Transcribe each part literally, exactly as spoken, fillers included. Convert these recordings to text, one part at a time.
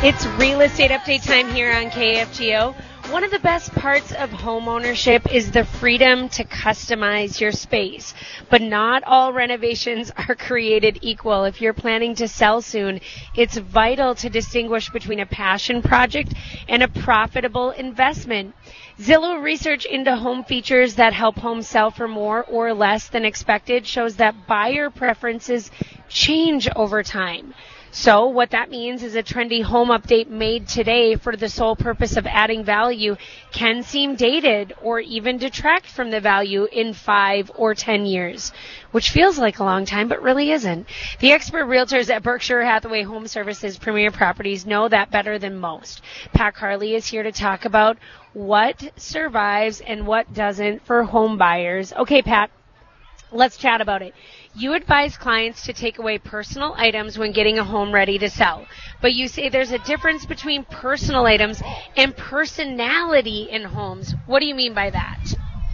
It's real estate update time here on K F G O. One of the best parts of home ownership is the freedom to customize your space. But not all renovations are created equal. If you're planning to sell soon, it's vital to distinguish between a passion project and a profitable investment. Zillow research into home features that help homes sell for more or less than expected shows that buyer preferences change over time. So what that means is a trendy home update made today for the sole purpose of adding value can seem dated or even detract from the value in five or ten years, which feels like a long time, but really isn't. The expert realtors at Berkshire Hathaway Home Services Premier Properties know that better than most. Pat Carley is here to talk about what survives and what doesn't for home buyers. Okay, Pat, let's chat about it. You advise clients to take away personal items when getting a home ready to sell, but you say there's a difference between personal items and personality in homes. What do you mean by that?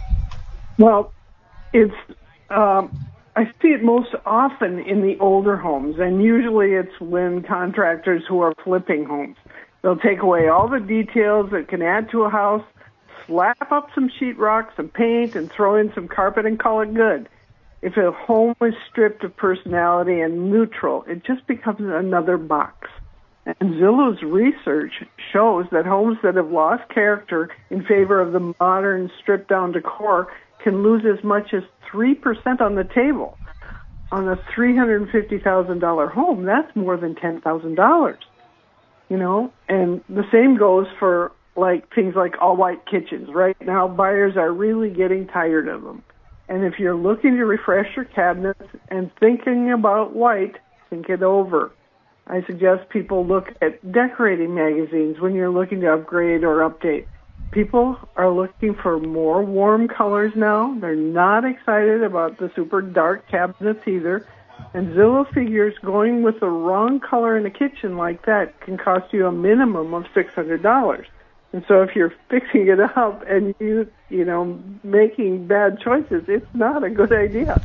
Well, it's um, I see it most often in the older homes, and usually it's when contractors who are flipping homes. They'll take away all the details that can add to a house, slap up some sheetrock, some paint, and throw in some carpet and call it good. If a home is stripped of personality and neutral, it just becomes another box. And Zillow's research shows that homes that have lost character in favor of the modern, stripped-down decor can lose as much as three percent on the table. On a three hundred fifty thousand dollars home, that's more than ten thousand dollars. You know, and the same goes for like things like all-white kitchens. Right now, buyers are really getting tired of them. And if you're looking to refresh your cabinets and thinking about white, think it over. I suggest people look at decorating magazines when you're looking to upgrade or update. People are looking for more warm colors now. They're not excited about the super dark cabinets either. And Zillow figures going with the wrong color in a kitchen like that can cost you a minimum of six hundred dollars. And so if you're fixing it up and you, you know, making bad choices, it's not a good idea.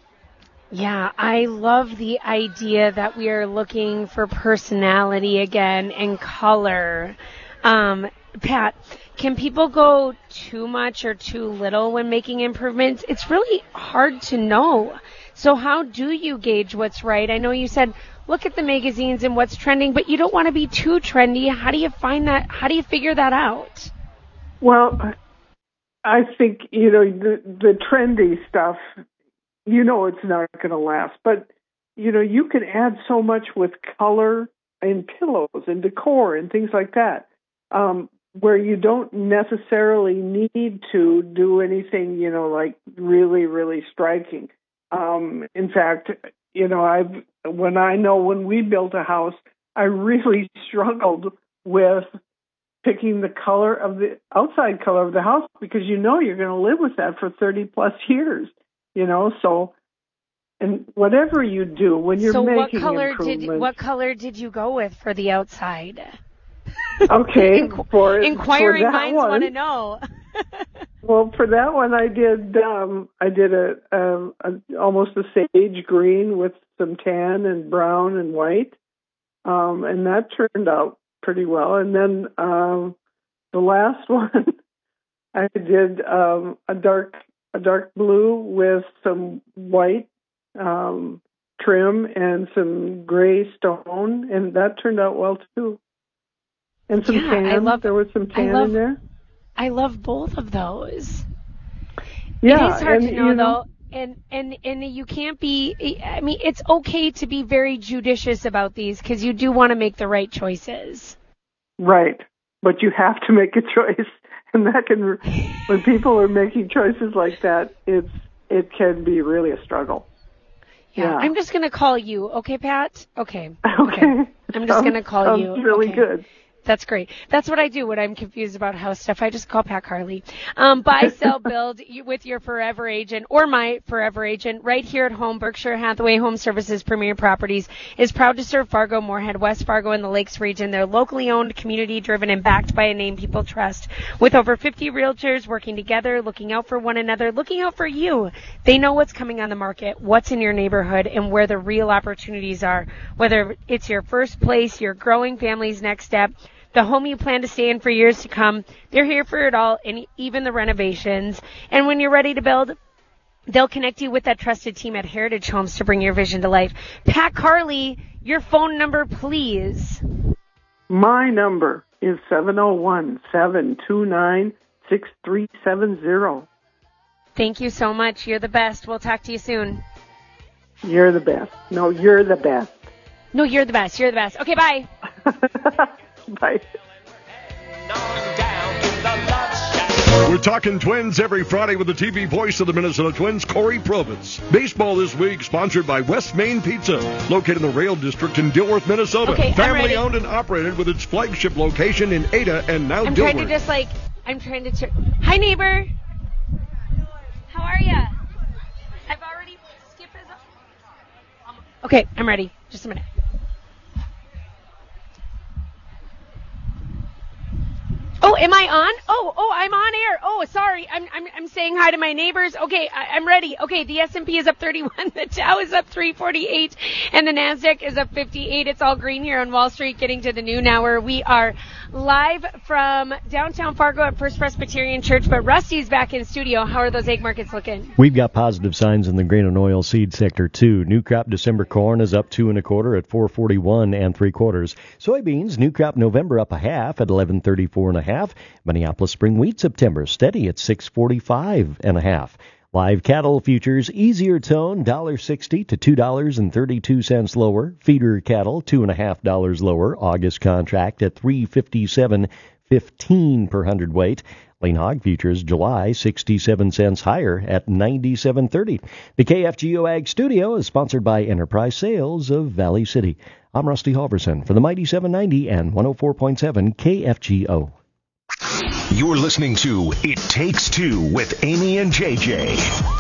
Yeah, I love the idea that we are looking for personality again and color. Um, Pat, can people go too much or too little when making improvements? It's really hard to know. So how do you gauge what's right? I know you said look at the magazines and what's trending, but you don't want to be too trendy. How do you find that? How do you figure that out? Well, I think, you know, the, the trendy stuff, you know, it's not going to last. But, you know, you can add so much with color and pillows and decor and things like that, um, where you don't necessarily need to do anything, you know, like really, really striking. Um, in fact, you know, I've when I know when we built a house, I really struggled with picking the color of the outside color of the house because you know you're going to live with that for thirty plus years, you know. So, and whatever you do when you're so making what color improvements, did what color did you go with for the outside? Okay, Inqu- for inquiring for that minds one, want to know. Well, for that one, I did um, I did a, a, a almost a sage green with some tan and brown and white, um, and that turned out pretty well. And then um, the last one, I did um, a dark a dark blue with some white um, trim and some gray stone, and that turned out well too. And some yeah, tan. I love, there was some tan love, in there. I love both of those. Yeah, it is hard and, to know, you know, though, and, and, and you can't be, I mean, it's okay to be very judicious about these because you do want to make the right choices. Right, but you have to make a choice, and that can, when people are making choices like that, it's it can be really a struggle. Yeah, yeah. I'm just going to call you, okay, Pat? Okay. Okay. okay. I'm just going to call sounds you. really okay. good. That's great. That's what I do when I'm confused about house stuff. I just call Pat Carly. Um, buy, sell, build with your forever agent or my forever agent right here at home. Berkshire Hathaway Home Services Premier Properties is proud to serve Fargo, Moorhead, West Fargo, and the Lakes region. They're locally owned, community driven, and backed by a name people trust. With over fifty realtors working together, looking out for one another, looking out for you. They know what's coming on the market, what's in your neighborhood, and where the real opportunities are. Whether it's your first place, your growing family's next step, the home you plan to stay in for years to come, they're here for it all, and even the renovations. And when you're ready to build, they'll connect you with that trusted team at Heritage Homes to bring your vision to life. Pat Carly, your phone number, please. My number is seven oh one, seven two nine, six three seven zero. Thank you so much. You're the best. We'll talk to you soon. You're the best. No, you're the best. No, you're the best. You're the best. Okay, bye. Bye. We're talking Twins every Friday with the T V voice of the Minnesota Twins, Corey Provitz. Baseball this week sponsored by West Main Pizza, located in the Rail District in Dilworth, Minnesota. Okay, Family owned and operated with its flagship location in Ada and now I'm Dilworth. trying to just like, I'm trying to, tur- hi neighbor. How are ya? I've already skipped this. Okay, I'm ready. Just a minute. Oh, am I on? Oh, oh, I'm on air. Oh, sorry. I'm I'm I'm saying hi to my neighbors. Okay, I, I'm ready. Okay, the S and P is up thirty-one, the Dow is up three forty-eight, and the Nasdaq is up fifty-eight. It's all green here on Wall Street. Getting to the noon hour, we are live from downtown Fargo at First Presbyterian Church. But Rusty's back in studio. How are those egg markets looking? We've got positive signs in the grain and oil seed sector too. New crop December corn is up two and a quarter at four forty-one and three quarters. Soybeans new crop November up a half at eleven thirty-four and a half. Minneapolis spring wheat September steady at six forty-five and a half. Live cattle futures easier tone one dollar sixty to two dollars and thirty-two cents lower. Feeder cattle two and a half dollars lower. August contract at three fifty-seven fifteen per hundredweight. Lean hog futures July sixty-seven cents higher at ninety-seven thirty. The K F G O Ag Studio is sponsored by Enterprise Sales of Valley City. I'm Rusty Halverson for the Mighty seven ninety and one oh four point seven K F G O. You're listening to It Takes Two with Amy and J J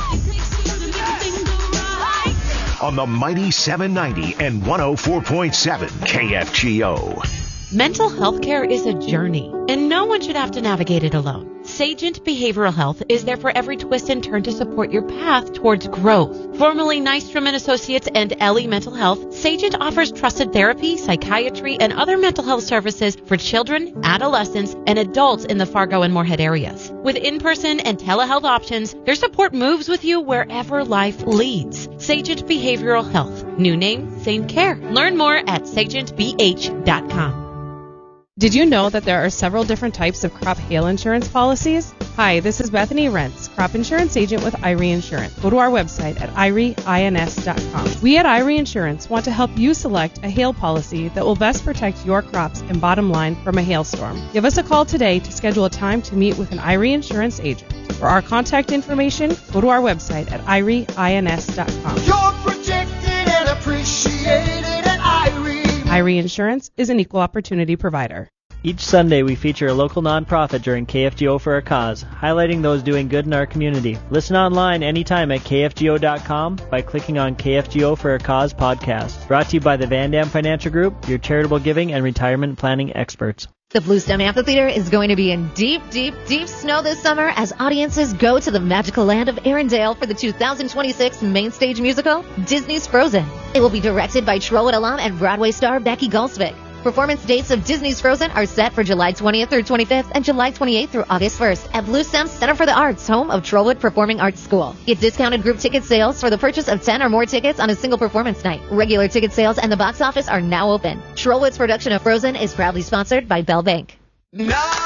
on the Mighty seven ninety and one oh four point seven K F G O. Mental health care is a journey, and no one should have to navigate it alone. Sagent Behavioral Health is there for every twist and turn to support your path towards growth. Formerly Nystrom and Associates and Ellie Mental Health, Sagent offers trusted therapy, psychiatry, and other mental health services for children, adolescents, and adults in the Fargo and Moorhead areas. With in-person and telehealth options, their support moves with you wherever life leads. Sagent Behavioral Health. New name, same care. Learn more at sagent b h dot com. Did you know that there are several different types of crop hail insurance policies? Hi, this is Bethany Rentz, crop insurance agent with I R E Insurance. Go to our website at I R E ins dot com. We at I R E Insurance want to help you select a hail policy that will best protect your crops and bottom line from a hailstorm. Give us a call today to schedule a time to meet with an I R E Insurance agent. For our contact information, go to our website at I R E ins dot com. You're protected and appreciated at I R E. I R E Insurance is an equal opportunity provider. Each Sunday, we feature a local nonprofit during K F G O for a Cause, highlighting those doing good in our community. Listen online anytime at K F G O dot com by clicking on K F G O for a Cause podcast. Brought to you by the Van Dam Financial Group, your charitable giving and retirement planning experts. The Bluestone Amphitheater is going to be in deep, deep, deep snow this summer as audiences go to the magical land of Arendelle for the two thousand twenty-six main stage musical, Disney's Frozen. It will be directed by Trolwood alum and Broadway star Becky Goldsvik. Performance dates of Disney's Frozen are set for July twentieth through twenty-fifth and July twenty-eighth through August first at Bluestem Center for the Arts, home of Trolwood Performing Arts School. Get discounted group ticket sales for the purchase of ten or more tickets on a single performance night. Regular ticket sales and the box office are now open. Trolwood's production of Frozen is proudly sponsored by Bell Bank. No.